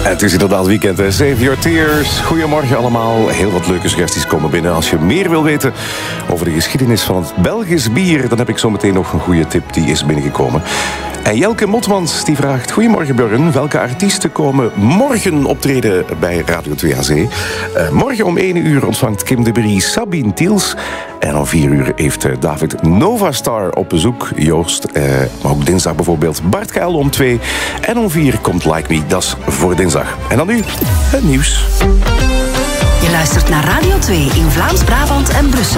Het is inderdaad weekend, hè. Save Your Tears. Goedemorgen allemaal. Heel wat leuke suggesties komen binnen. Als je meer wil weten over de geschiedenis van het Belgisch bier, dan heb ik zo meteen nog een goede tip, die is binnengekomen. En Jelke Motmans die vraagt: goedemorgen Björn, welke artiesten komen morgen optreden bij Radio 2 aan Zee? Morgen om 1 uur ontvangt Kim de Brie Sabine Tiels. En om 4 uur heeft David Novastar op bezoek. Joost, maar ook dinsdag bijvoorbeeld Bart Kuil om 2. En om 4 komt Like Me, dat is voor dinsdag. En dan nu het nieuws. Je luistert naar Radio 2 in Vlaams-Brabant en Brussel.